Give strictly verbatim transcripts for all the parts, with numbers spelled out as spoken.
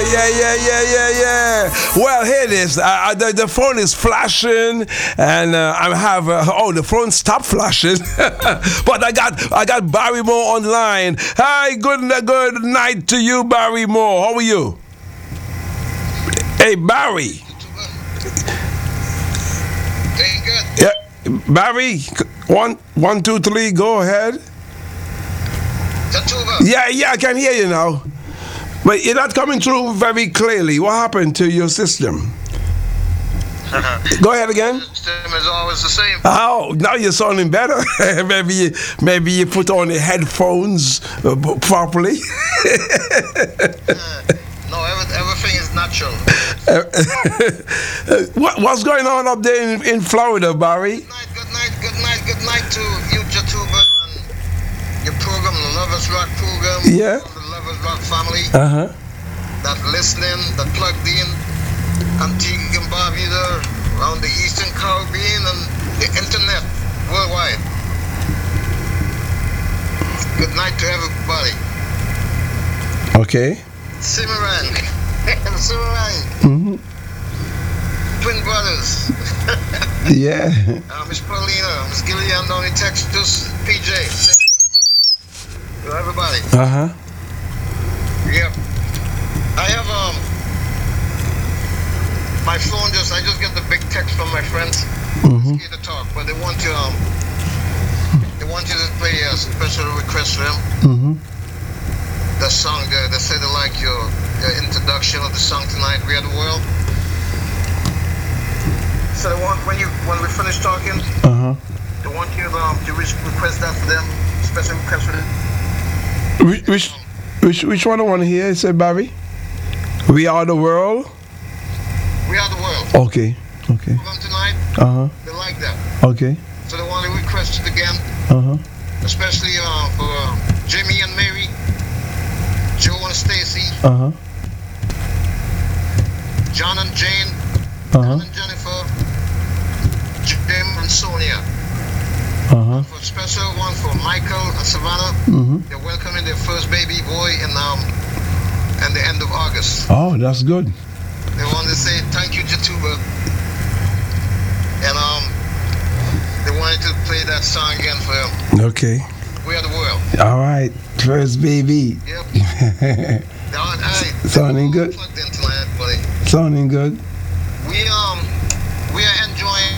yeah, yeah, yeah, yeah, yeah. Well, here it is. Uh, the, the phone is flashing, and uh, I have uh, oh, the phone stopped flashing. But I got I got Barry Moore online. Hi, good good night to you, Barry Moore. How are you? Hey, Barry. Doing good. Yeah, Barry. One, one, two, three. Go ahead. Jatuba. Yeah, yeah, I can hear you now. But you're not coming through very clearly. What happened to your system? Go ahead again. System is always the same. Oh, now you're sounding better. maybe you, maybe you put on the headphones uh, properly. uh, no, every, everything is natural. what, what's going on up there in, in Florida, Barry? Good night, good night, good night, good night to you, Jatuba, and your program, the Lovers Rock program. Yeah. The Lovers Rock family. Uh huh. That listening, that plugged in. Antigua and Barbuda, around the Eastern Caribbean and the internet worldwide. Good night to everybody. Okay. Cimarron. Cimarron. Mm-hmm. Twin brothers. Yeah. uh, Miss Paulina, Miss Gillian down in Texas, P J. To everybody. Uh huh. Yep. I have um my phone just I just get the big text from my friends. Mm-hmm. Scared to talk, but they want to um they want you to play a special request for them. Mm-hmm. The song uh, they say they like your, your introduction of the song tonight, We Are the World. So they want when you when we finish talking, Uh huh. they want you to um to re- request that for them, special request for them. Which which which, which one I want to hear? Say Barry. We Are the World. We Are the World. Okay. Okay. From tonight, Uh huh. they like that. Okay. So they want to request it again, Uh huh. especially uh, for uh, Jimmy and Mary, Joe and Stacy, Uh huh. John and Jane, Uh John huh. and Jennifer, Jim and Sonia. Uh huh. For a special one for Michael and Savannah. Mm-hmm. They're welcoming their first baby boy in um at the end of August. Oh, that's good. They wanted to say thank you, Jatuba, and um they wanted to play that song again for them. Okay. We Are the World. All right. First baby. Yep. Now, I, Sounding good. Plugged in tonight, buddy. Sounding good. We um we are enjoying.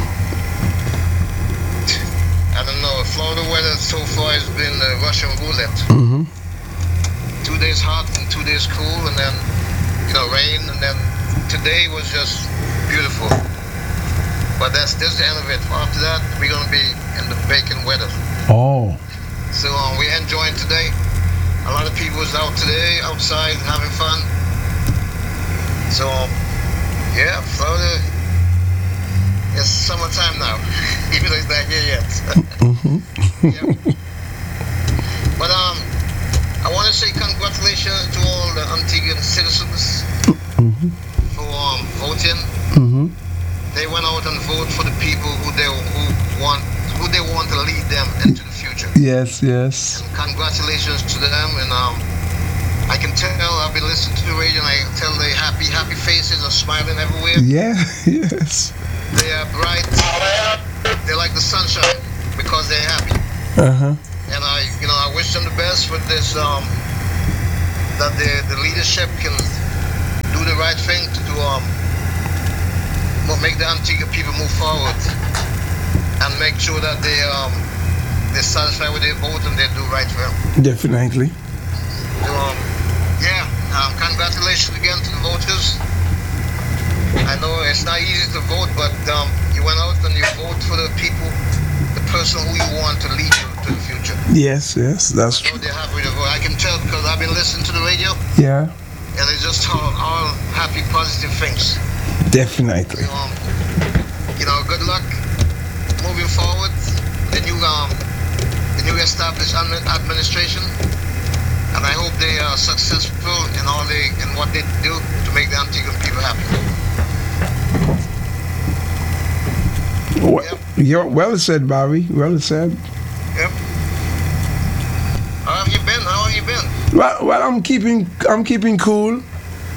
I don't know. Florida weather so far has been uh, Russian roulette. Mm-hmm. Two days hot and two days cool, and then you know rain, and then today was just beautiful. But that's that's the end of it. After that, we're gonna be in the baking weather. Oh. So um, we're enjoying today. A lot of people is out today, outside having fun. So um, yeah, Florida. It's summertime now, even though it's not here yet. Mm-hmm. Yeah. But um, I want to say congratulations to all the Antiguan citizens Mm-hmm. for um, voting. Mm-hmm. They went out and voted for the people who they who want who they want to lead them into the future. Yes, yes. And congratulations to them. And um, I can tell I've been listening to the radio, and I can tell they happy, happy faces are smiling everywhere. Yeah, yes. They are bright. They like the sunshine because they're happy. Uh-huh. And I, you know, I wish them the best with this. Um, that the the leadership can do the right thing to do. Um, well, make the Antigua people move forward and make sure that they um they're satisfied with their vote and they do right for them. Definitely. So, um, yeah. Um, congratulations again to the voters. I know it's not easy to vote, but um, you went out and you vote for the people, the person who you want to lead you to the future. Yes, yes, that's I know true. they're happy to vote. I can tell because I've been listening to the radio, Yeah, and it's just all, all happy, positive things. definitely. So, um, you know, good luck moving forward. The new, um, the new established admin- administration, and I hope they are successful in all they in what they do to make the Antiguan people happy. Well, Yep. you're well said, Barry. Well said. Yep. How have you been? How have you been? Well, well, I'm keeping, I'm keeping cool.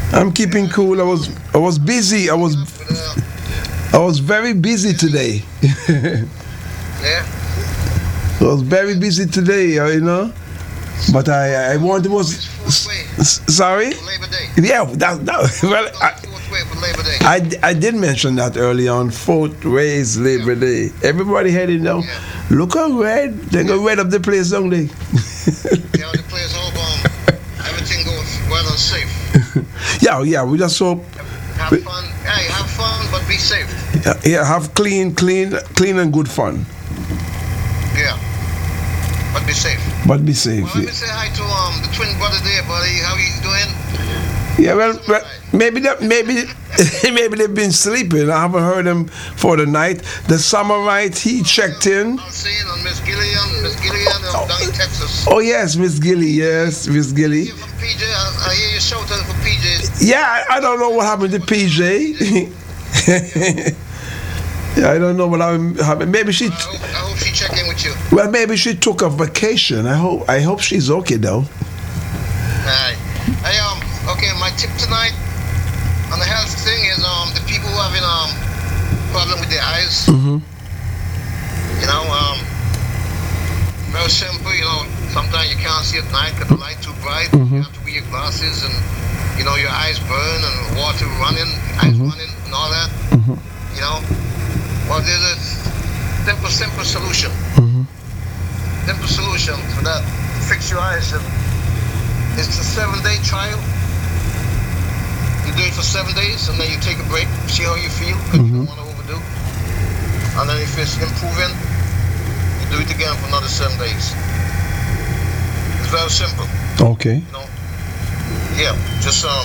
I'm keeping cool. I was I was busy. I was I was very busy today. Yeah. I was very busy today, uh, you know. But I I wanted was s- sorry. Labor Day. Yeah, that, that well I, Fourth way for Labor Day. I, I did mention that early on. Fourth Ways Labor Day. Everybody heading down. Yeah. Look how red. They go red up the place, don't they? Yeah, the players all um, everything goes well and safe. yeah, yeah. We just hope. Have fun. Hey, have fun, but be safe. Yeah, yeah, have clean, clean, clean and good fun. Yeah. But be safe. But be safe. Well, let me Yeah, say hi to um the twin brother there, buddy. How you doing? yeah well, well, maybe that, maybe, maybe they've been sleeping. I haven't heard them for the night. The Summerite, he checked in. I'm seeing on Miss Gillian, Miss Gillian um, down in Texas. Oh yes, Miss Gilly. Yes, Miss Gilly. Here from P J, I, I hear you shouting for P J. Yeah, I, I don't know what happened to P J. Yeah, I don't know what happened. Maybe she. I hope, I hope she check in with you. Well, maybe she took a vacation. I hope. I hope she's okay though. Alright. Hey, um, okay, my tip tonight on the health thing is um the people who having um problem with their eyes. Mm-hmm. You know, um, very simple. You know, sometimes you can't see at night because the light too bright. Mhm. You have to wear your glasses, and you know your eyes burn and water running, eyes Mhm. running, and all that. Mm-hmm. You know, well, there's a simple, simple solution. Mm-hmm. Simple solution for that. Fix your eyes. And it's a seven-day trial. You do it for seven days, and then you take a break, see how you feel, because you Mhm. don't want to overdo. And then if it's improving, you do it again for another seven days. It's very simple, Okay. you know. Yeah, just um,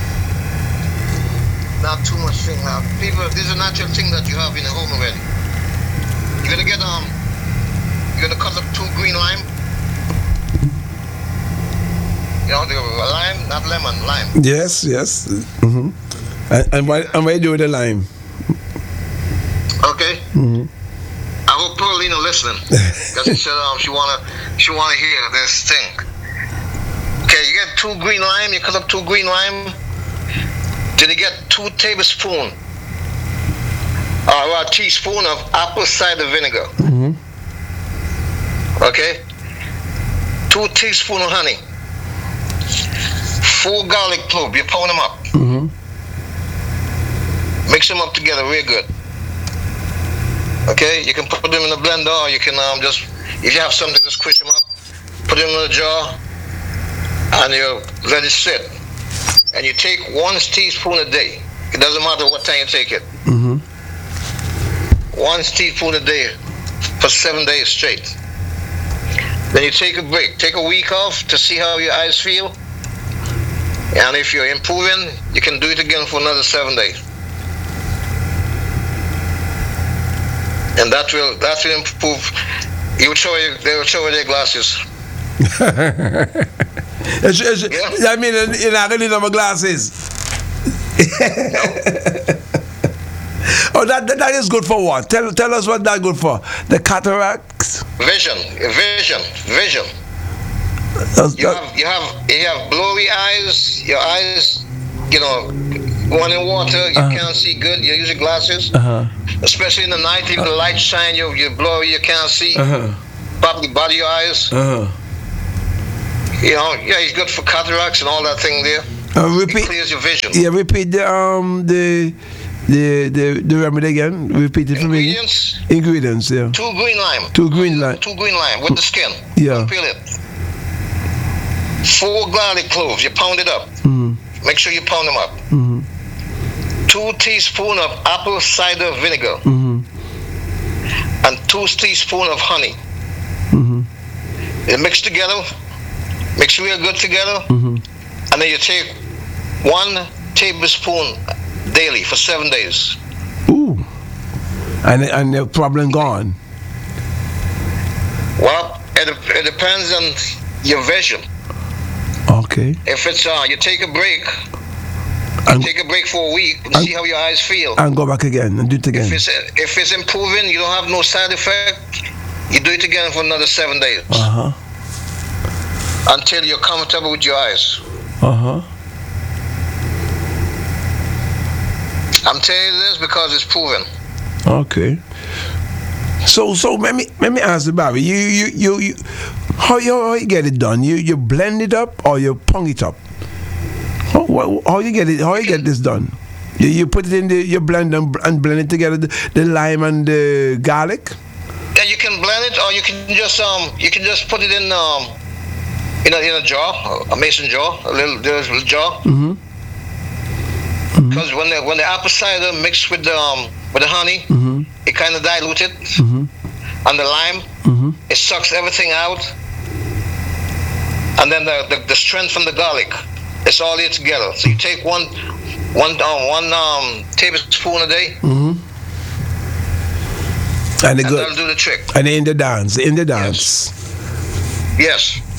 not too much thing now. People, this is a natural thing that you have in the home already. You're gonna get um, you're gonna cut up two green lime. You know, the lime, not lemon, lime. Yes. Yes. Mm-hmm. And, and why? And why do with the lime? Okay. Mm-hmm. I hope Paulina listening, because she said um, she wanna she wanna hear this thing. Okay, you get two green lime. You cut up two green lime. Then you get two tablespoons or a teaspoon of apple cider vinegar. Mm-hmm. Okay. Two teaspoons of honey. Four garlic cloves. You pound them up. Mm-hmm. Mix them up together real good. Okay, you can put them in a blender, or you can um, just, if you have something, just squish them up, put them in a jar, and you let it sit. And you take one teaspoon a day. It doesn't matter what time you take it. Mm-hmm. One teaspoon a day for seven days straight. Then you take a break. Take a week off to see how your eyes feel. And if you're improving, you can do it again for another seven days. And that will that will improve. You will show you, they will show you their glasses. It's- it's- Yeah. I mean, you're not going to need my glasses. Oh, that, that that is good for what? Tell tell us what that good for. The cataracts. Vision, vision, vision. That's- You that- have you have you have blurry eyes. Your eyes, you know, going in water. You Uh-huh. can't see good. You use your glasses, uh-huh. especially in the night. If the light shine, you you blurry. You can't see. Uh-huh. Probably bother your eyes. Uh-huh. You know, yeah, it's good for cataracts and all that thing there. Uh, It repeat. clears your vision. Yeah, repeat the um the the the, the remedy again. Repeat it for me. Ingredients: Ingredients. Yeah. two green lime. Two green lime. Two green lime with the skin. Yeah. Peel it. Four garlic cloves. You pound it up. Mm-hmm. Make sure you pound them up. Mm-hmm. Two teaspoons of apple cider vinegar Mm-hmm. and two teaspoons of honey. Mm-hmm. You mix together. Mix real good together. Mm-hmm. And then you take one tablespoon daily for seven days. Ooh. And and the problem gone. Well, it, it depends on your vision. Okay. If it's uh, you take a break, And, take a break for a week and And- see how your eyes feel. and go back again and do it If again. it's if it's improving, you don't have no side effect. You do it again for another seven days Uh-huh. until you're comfortable with your eyes. Uh-huh. I'm telling you this because it's proven. Okay. So so let me let me ask you, Bobby. You you you, you how you how you get it done? You you blend it up or you pong it up? How, how, how you get it? How you get this done? You, you put it in the you blend and, and blend it together, the, the lime and the garlic. Yeah, you can blend it, or you can just um you can just put it in um in a in a jar, a mason jar, a little, little jar. Mm-hmm. Because mm-hmm. when the when the apple cider mixed with the um with the honey, mm-hmm. it kind of dilutes it, mm-hmm. and the lime, mm-hmm. it sucks everything out, and then the, the the strength from the garlic, it's all here together. So you take one one um, one um tablespoon a day. Mm-hmm. And, and good. that'll do the trick. And in the dance, in the dance. Yes. yes.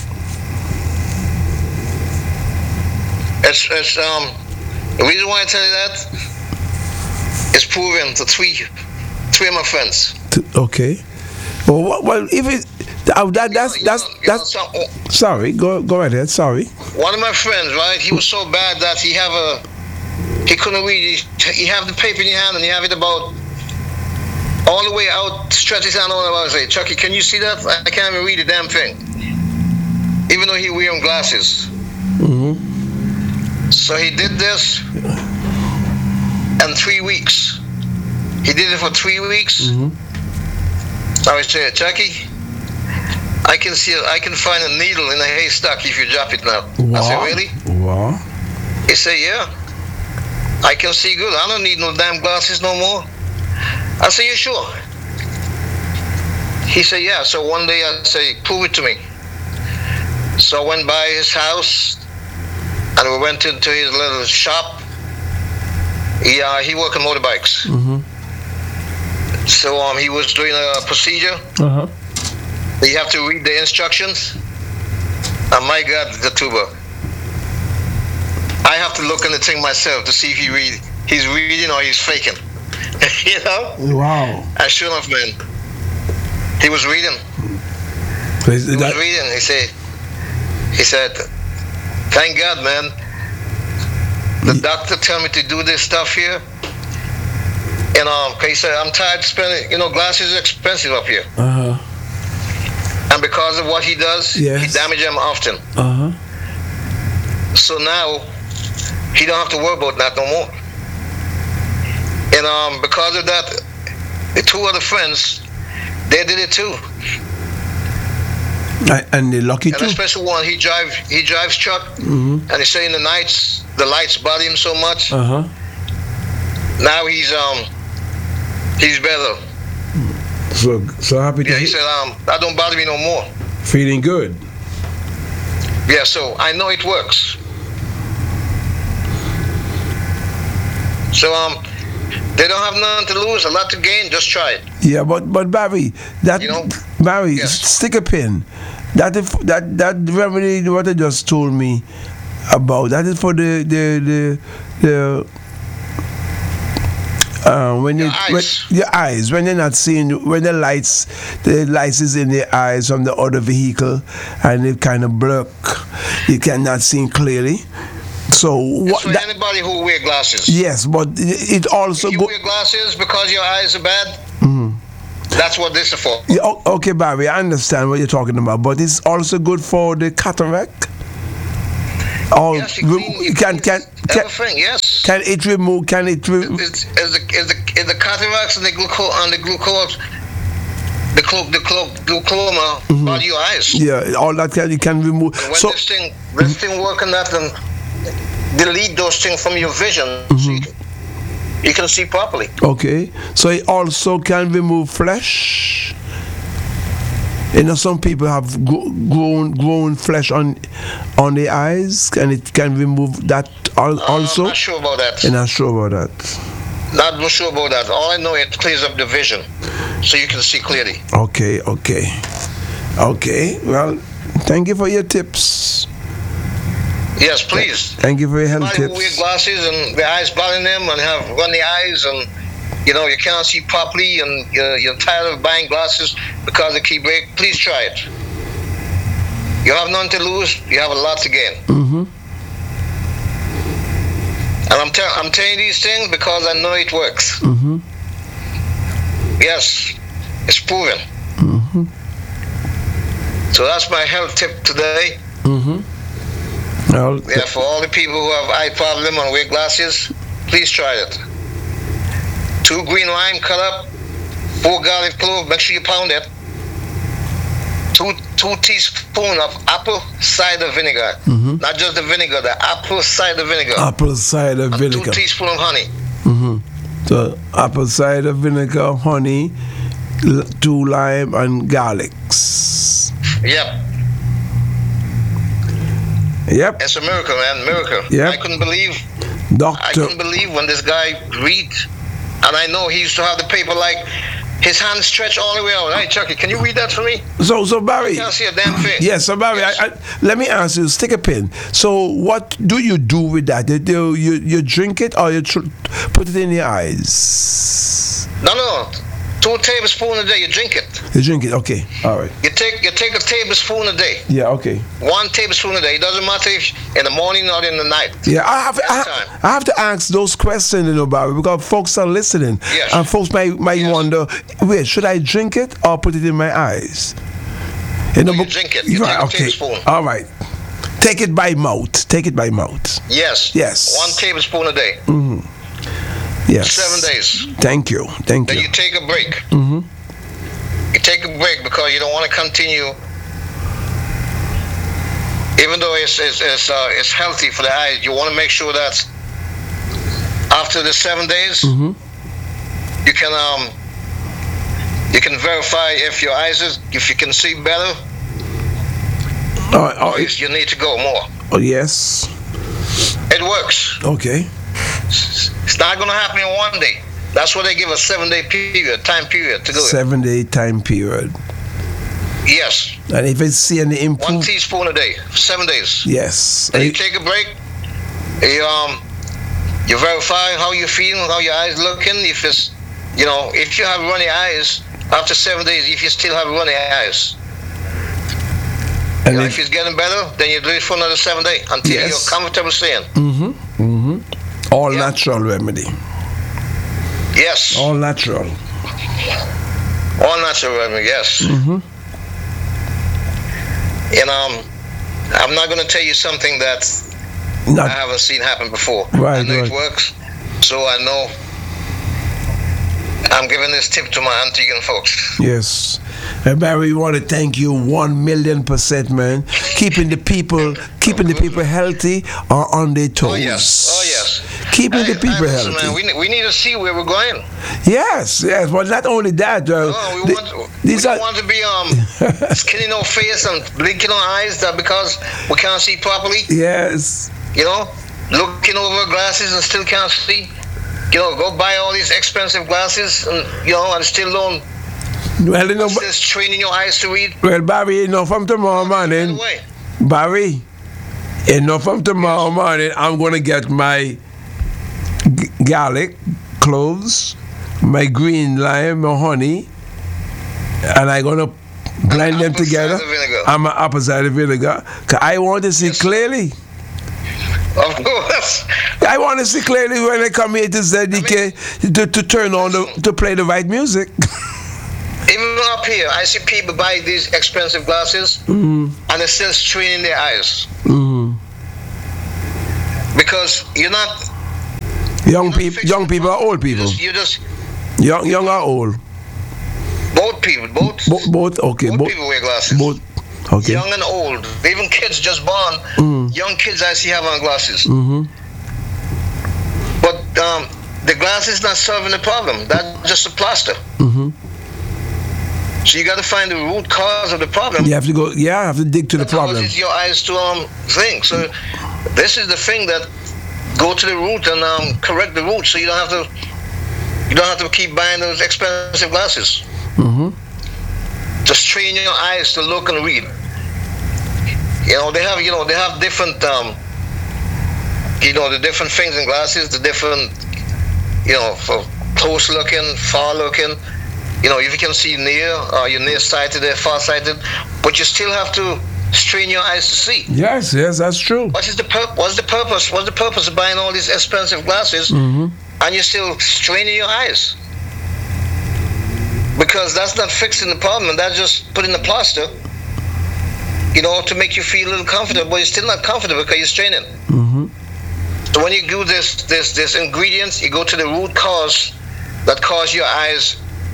It's it's um the reason why I tell you that is proven to three three of my friends. Okay. Well, well, if it uh, that that's you know, that's you know, that's you know, some, oh, sorry. Go go right ahead. Sorry. One of my friends, right? He was so bad that he have a he couldn't read. He, he have the paper in your hand and you have it about all the way out. Stretch his hand all the way. I say, Chucky, can you see that? I can't even read the damn thing, even though he wearing glasses. Mm-hmm. So he did this in three weeks. He did it for three weeks. Mm-hmm. So I said, Chucky, I can see, I can find a needle in a haystack if you drop it now. Wow. I said, really? Wow. He said, yeah. I can see good. I don't need no damn glasses no more. I said, you sure? He said, yeah. So one day I say, prove it to me. So I went by his house and we went into his little shop. He, uh, he worked on motorbikes. Mm-hmm. So um, he was doing a procedure. Uh-huh. You have to read the instructions. And my God, the tuber. I have to look in the thing myself to see if he read. He's reading or he's faking. You know? Wow. And sure enough, man, he was reading. So is he that... was reading. He said, he said, thank God, man. The yeah. doctor tell me to do this stuff here. And um, he said, I'm tired of spending, you know, glasses are expensive up here. Uh-huh. And because of what he does, yes. he damages them often. Uh-huh. So now, he don't have to worry about that no more. And um, because of that, the two other friends, they did it too. I, and they're lucky and too. And especially one, he drive, he drives truck, mm-hmm. and he say in the nights, the lights bother him so much. Uh-huh. Now he's um, he's better. So so happy to Yeah, he said um, that don't bother me no more. Feeling good. Yeah, so I know it works. So um, they don't have nothing to lose, a lot to gain. Just try it. Yeah, but but Barry, that you know, Barry, yes. stick a pin. That if, that that remedy what you just told me about, that is for the the the, the uh, when your you eyes. When, your eyes when you're not seeing, when the lights the lights is in the eyes from the other vehicle and it kind of blur, you cannot see clearly. So it's what? For That, anybody who wear glasses. Yes, but it also if you go, wear glasses because your eyes are bad. Mm-hmm. That's what this is for. Yeah, okay, Barry, I understand what you're talking about, but it's also good for the cataract. Or yes, you clean, you can can can, everything. Yes. Can it remove? Can it remove? Is, is the is the is the cataracts and the glucose and the glucose, the clo the clo glaucoma mm-hmm. out of your eyes. Yeah, all that can you can remove. And when so, this thing this mm-hmm. thing working that and delete those things from your vision, mm-hmm. so you can, you can see properly. Okay, so it also can remove flesh. You know, some people have grown grown flesh on on the eyes, and it can remove that also. I'm not sure about that. You're not sure about that. Not sure about that. All I know, it clears up the vision, so you can see clearly. Okay, okay, okay. Well, thank you for your tips. Yes, please. Thank you for your help Somebody tips. who wear glasses and their eyes bothering them and have runny eyes and you know you cannot see properly and you're, you're tired of buying glasses because they keep breaking. Please try it. You have nothing to lose. You have a lot to gain. Mm-hmm. And I'm, tell- I'm telling you these things because I know it works. Mm-hmm. Yes, it's proven. Mm-hmm. So that's my health tip today. Mm-hmm. Well, Yeah, for all the people who have eye problem and wear glasses, please try it. Two green lime cut up, four garlic cloves, make sure you pound it. Two two teaspoons of apple cider vinegar. Mm-hmm. Not just the vinegar, the apple cider vinegar. apple cider And vinegar. two teaspoons of honey. Mm-hmm. So apple cider vinegar, honey, l- two lime, and garlics. Yep. Yep. It's a miracle, man. Miracle. Yep. I couldn't believe I Doctor. couldn't believe when this guy read, and I know he used to have the paper like his hand stretched all the way out. Hey, Chucky, can you read that for me? So, so I Barry. can't see a damn thing. Yes, so Barry, Yes. I, I, let me ask you, stick a pin. So, what do you do with that? You, you, you, you drink it or you tr- put it in your eyes? No, no. Two tablespoons a day. You drink it. You drink it, okay. All right. You take you take a tablespoon a day. Yeah, okay. One tablespoon a day. It doesn't matter if in the morning or in the night. Yeah, I have, I, Anytime. I have to ask those questions, you know, Barry, because folks are listening. Yes. And folks might, might Yes. wonder, wait, should I drink it or put it in my eyes? You know, No, you but- drink it. You right, take a okay. tablespoon. All right. Take it by mouth. Take it by mouth. Yes. Yes. One tablespoon a day. Yes. Seven days. Thank you. Thank Then you. you take a break. Mm-hmm. You take a break because you don't want to continue. Even though it's it's it's, uh, it's healthy for the eyes, you want to make sure that after the seven days, Mm-hmm. you can um you can verify if your eyes is if you can see better, Oh, oh, or you you need to go more. oh, yes. It works. Okay. It's not going to happen in one day. That's why they give a seven-day period, time period to do it. Seven day time period. Yes, And if it's seeing the one improve, teaspoon a day, seven days. yes. Then you take a break. You um, you verify how you feel, how your eyes looking. If it's, you know, if you have runny eyes after seven days, if you still have runny eyes, And you know, if- if it's getting better, then you do it for another seven days until Yes. you're comfortable seeing. Mm-hmm. Mm-hmm. All Yeah. natural remedy. Yes, All natural. all natural remedy. Yes. Mm-hmm. And um, I'm not going to tell you something that I Not haven't seen happen before. Right, I know right. it works, so I know I'm giving this tip to my Antiguan folks. yes. And Barry, we want to thank you one million percent, man. Keeping the people, keeping the people healthy are on their toes. Oh yes, oh yes. Keeping Hey, the people hey, listen, healthy. man, we, ne- we need to see where we're going. Yes, yes. But not only that, uh, Oh, we the- want, we these don't are want to be um skinning our face and blinking our eyes that because we can't see properly. yes. You know, looking over glasses and still can't see. You know, go buy all these expensive glasses and you know and still don't. Well, you know, Still training your eyes to read. well, Barry, you know, from tomorrow morning, Way. Barry, you know, from tomorrow morning, I'm gonna get my g- garlic cloves, my green lime, my honey, and I'm gonna blend them apple together. cider vinegar. And my apple cider vinegar, cause I want to see Yes, sir. clearly. Of course. I want to see clearly when I come here to Z D K to, to turn on the to play the right music. Even up here, I see people buy these expensive glasses mm-hmm. and they're still straining their eyes Mm-hmm. because you're not. Young you're not people, fixing young the people or problem. old people, You just, you young, young or old, just both people, both. Bo- both. Okay, both both, people wear glasses. both. Okay. Young and old, even kids just born. Mm. Young kids I see have on glasses, Mm-hmm. but um, the glasses not solving the problem. That's just a plaster. Mm-hmm. So you got to find the root cause of the problem. You have to go. Yeah, I have to dig to the That problem. causes your eyes to um think. So this is the thing that go to the root and um correct the root, so you don't have to you don't have to keep buying those expensive glasses. Mm-hmm. Just train your eyes to look and read. You know they have you know they have different um you know the different things in glasses, the different you know for close looking, far looking. You know, if you can see near, or you're nearsighted, they're far-sighted, but you still have to strain your eyes to see. Yes, yes, that's true. What is the pur- What's the purpose? What's the purpose of buying all these expensive glasses Mm-hmm. and you're still straining your eyes? Because that's not fixing the problem. That's just putting the plaster, you know, to make you feel a little comfortable. But you're still not comfortable because you're straining. Mm-hmm. So when you do this, this, this ingredients, you go to the root cause that cause your eyes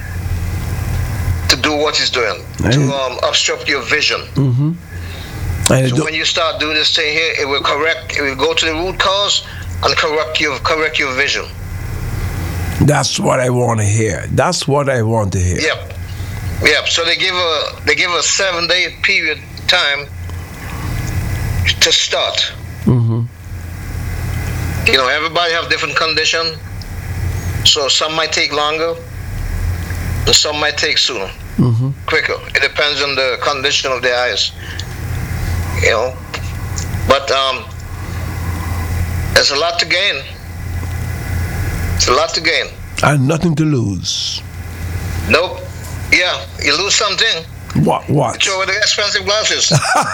to do what it's doing, to um, obstruct your vision. Mm-hmm. And So when you start doing this thing here, it will correct. It will go to the root cause and correct your correct your vision. that's what I want to hear. That's what I want to hear. Yep, yep. So they give a they give a seven day period time to start. Mm-hmm. You know, everybody have different condition, so some might take longer, and some might take sooner, Mm-hmm. quicker. It depends on the condition of their eyes. You know, but um, there's a lot to gain. It's a lot to gain. And nothing to lose. Nope. Yeah, you lose something. What? What? Throw away the expensive glasses.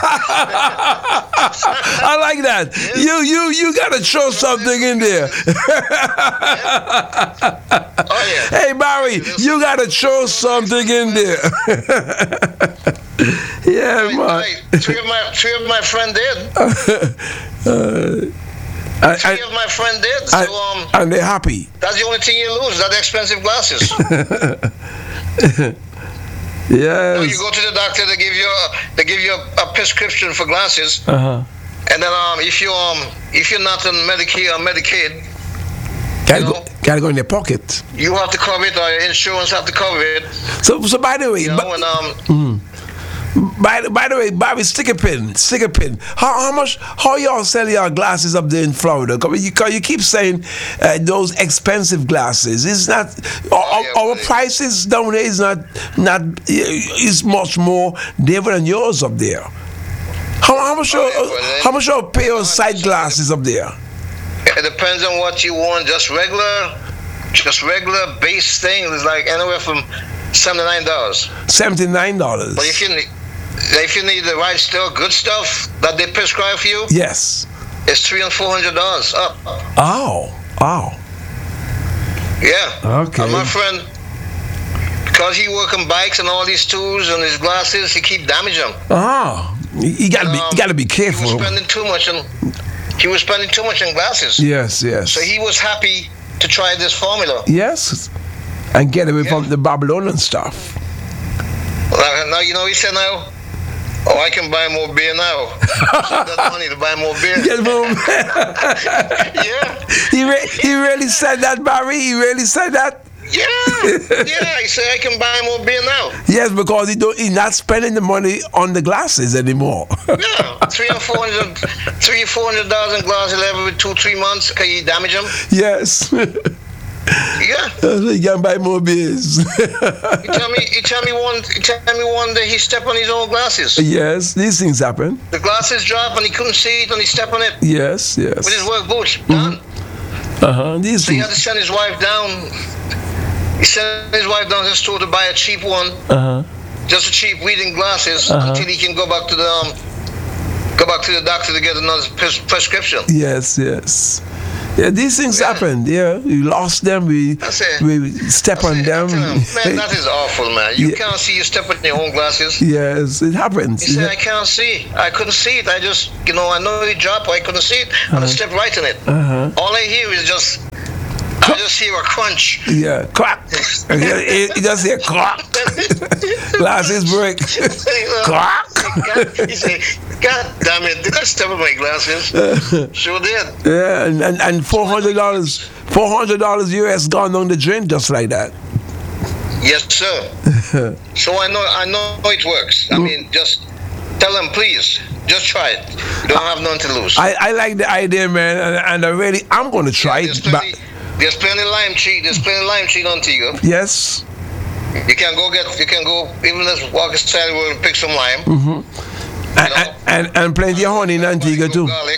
I like that. You you you gotta throw something in there. Oh yeah. Hey Barry, you gotta throw something in there. Yeah, man. Hey, three of my three of my friend did. Uh, I, Three I, of my friend did. So I, um, and they're happy. that's the only thing you lose. That expensive glasses. Yes. You go to the doctor, they give you a, they give you a, a prescription for glasses, Uh-huh. and then um, if you um, if you're not on Medicare or Medicaid, Gotta you go, know, gotta go in their pocket. you have to cover it, or your insurance have to cover it. So, so by the way, You know, ba- and um, mm. by, the- by the way, Bobby, stick a pin, stick a pin. How, how much, how y'all sell your glasses up there in Florida? Cause you, cause you keep saying uh, those expensive glasses. It's not, our, yeah, our but it- prices down there is not, not, is much more different than yours up there. How, how much, Oh, you, yeah, but then- how much you pay on side glasses up there? it depends on what you want. Just regular, just regular base thing is like anywhere from seventy-nine dollars. seventy-nine dollars. But if you need, if you need the right stuff, good stuff that they prescribe for you, Yes. it's three and four hundred dollars up. Oh, oh. Yeah. Okay. And my friend, because he work on bikes and all these tools and his glasses, he keep damaging them. Oh, you, you gotta be, you gotta be He careful. was spending too much on. He was spending too much on glasses. Yes, yes. So he was happy to try this formula. Yes, and get away Yeah. from the Babylonian stuff. Now, now you know he said now, oh, I can buy more beer now. So that's money to buy more beer. Get home. Yeah, he, re- he really said that, Barry. He really said that. yeah, yeah. He said I can buy more beer now. Yes, because he don't. He's not spending the money on the glasses anymore. Yeah, three or four hundred, three or four hundred dollars in glasses every two, three months. Can you damage them? Yes. Yeah. So you can buy more beers. He tell me, he tell me one, he tell me one day he stepped on his own glasses. Yes, these things happen. The glasses dropped and he couldn't see it and he stepped on it Yes, yes. with his work boots. Done. Uh huh. These So he had things. to send his wife down. He sent his wife down to the store to buy a cheap one, Uh huh. just a cheap reading glasses, Uh-huh. until he can go back to the um, go back to the doctor to get another pres- prescription. Yes, yes. Yeah, these things Yeah. happen. Yeah, we lost them. We That's it. we step on I them. tell him, man, that is awful, man. You Yeah. can't see. You step on your own glasses. Yes, it happens. He said, I can't see. I couldn't see it. I just, you know, I know it dropped. I couldn't see it. And I stepped right in it. Uh-huh. All I hear is just, I just hear a crunch. Yeah, crack. You just hear crack. Glasses break. Crack. God, he said, God damn it, did I step on my glasses? Sure did. Yeah, and, and, and four hundred dollars, four hundred dollars U S gone down the drain just like that. Yes, sir. So I know, I know it works. I mean, just tell them, please, just try it. You don't have nothing to lose. I, I like the idea, man, and, and I really, I'm going to try There's it. But plenty, there's plenty lime tree. There's plenty lime tree on Antigua. yes, You can go get. You can go even let's walk aside the road and pick some lime. and, and, and, and plenty of honey in Antigua too. Garlic.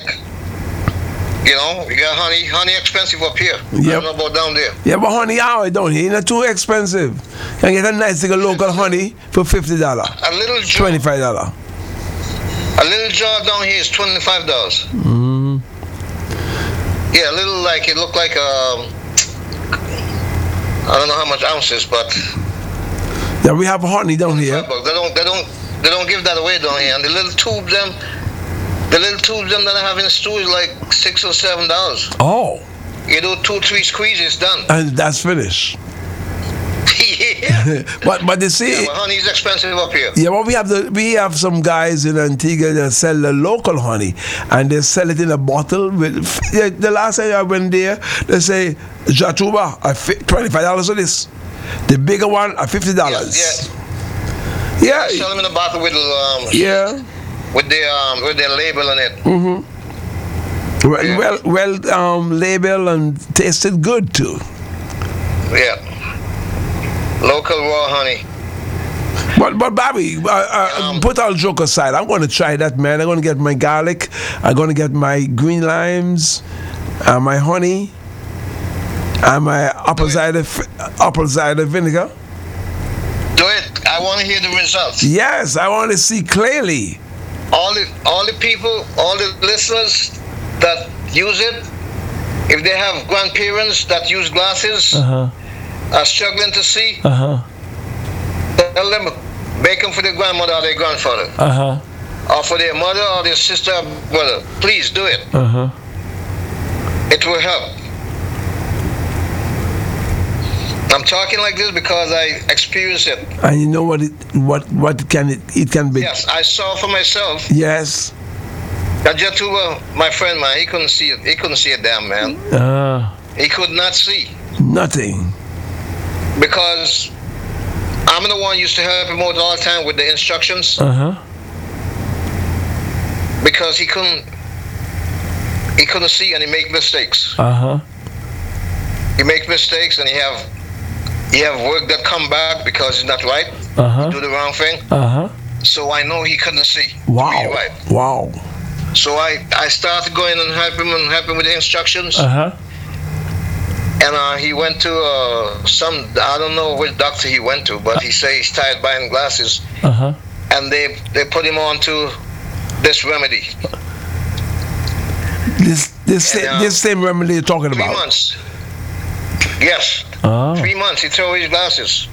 You know, you got honey. Honey expensive up here. I Yep. don't know about down there. Yeah, but honey, how down here, not too expensive. You can get a nice little local honey for fifty dollars, A little Joe. twenty-five dollars. A little jar down here is twenty-five dollars. Mm-hmm. Yeah, a little like it looked like um, I don't know how much ounces, but Yeah, we have honey down here. they don't, they don't, they don't give that away down here. And the little tubes, them, the little tubes, them that I have in the store is like six or seven dollars. Oh, You do two, three squeezes, done. and that's finished. Yeah. But but you see, Yeah, well, honey is expensive up here. yeah, well, we have the we have some guys in Antigua that sell the local honey, and they sell it in a bottle. With yeah, the last time I went there, they say Jatuba, I twenty five dollars for this. The bigger one, are fifty dollars. Yeah. Yeah, Sell them in a bottle with um, yeah. with their um, with their label on it. Mm-hmm. Well, Yeah. well, well, um, label and tasted good too. Yeah. Local raw honey. But but Bobby, uh, uh, Um, put all joke aside. I'm going to try that, man. I'm going to get my garlic. I'm going to get my green limes, uh, my honey, and my apple cider f- apple cider vinegar. Do it. I want to hear the results. Yes, I want to see clearly. All the all the people, all the listeners that use it, if they have grandparents that use glasses, huh. are struggling to see, Uh huh. tell them bake them for their grandmother or their grandfather, Uh huh. or for their mother or their sister or brother. Please do it. Uh huh. It will help. I'm talking like this because I experienced it. And you know what? It what what can it it can be? Yes, I saw for myself. Yes. That Jatuba, my friend, man, he couldn't see it. He couldn't see a damn man. Uh, He could not see nothing. because I'm the one used to help him out all the time with the instructions Uh huh. because he couldn't. He couldn't see and he make mistakes. Uh huh. He make mistakes and he have he have work that come back because it's not right. Uh huh. Do the wrong thing. Uh huh. So I know he couldn't see. Wow. Read right. Wow. So I, I started going and help him and help him with the instructions. Uh huh. And uh, he went to uh, some, I don't know which doctor he went to, but he said he's tired buying glasses. Uh huh. And they, they put him on to this remedy. This this And, same, uh, this same remedy you're talking Three about. months. Yes. Oh. Three months he threw his glasses.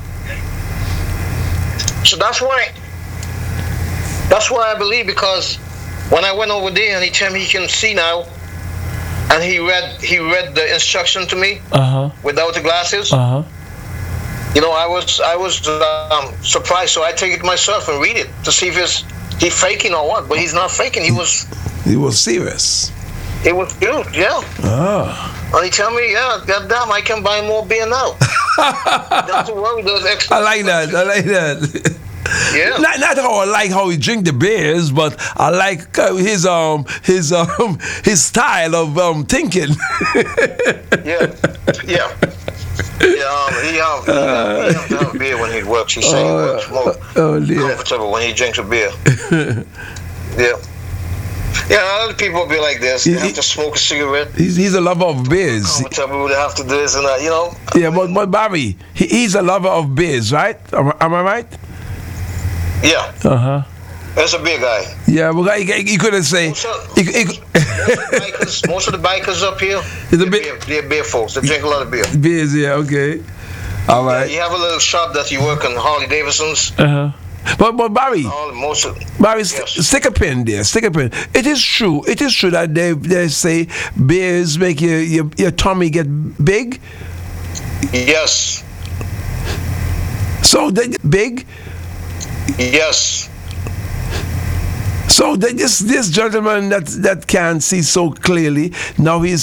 So that's why, that's why I believe, because when I went over there and he told me he can see now, and he read he read the instruction to me Uh huh. without the glasses. Uh huh. You know, I was I was um, surprised, so I take it myself and read it to see if it's he faking or what. But he's not faking. He was He was serious. he was good, yeah. Ah. And he tell me, yeah, goddamn, I can buy more beer now. Don't have to worry, those extra. I like that. I like that. Yeah. Not, not how I like how he drink the beers, but I like uh, his um his um his style of um thinking. Yeah, yeah. Yeah, um, he have, he have, he have to have beer when he works. He say he works more Oh dear. comfortable when he drinks a beer. Yeah. Yeah, other people be like this. They He- have to smoke a cigarette. He's he's a lover of beers. Comfortable, they have to do this and that, you know? Yeah, but but Barry, he, he's a lover of beers, right? Am, am I right? Yeah, Uh huh. that's a beer guy. Yeah, but he, he, he couldn't say. Most of, He, he, bikers, most of the bikers up here, It's a they're, bit- beer, they're beer folks. They drink a lot of beer. beers, yeah, okay. All Yeah, right. you have a little shop that you work on, Harley Davidson's. Uh huh. But but Barry, All most of Barry, st- Yes. stick a pin there. Stick a pin. It is true. It is true that they they say beers make your your, your tummy get big. yes, So they get big. yes. So they, this this gentleman that that can't see so clearly now he's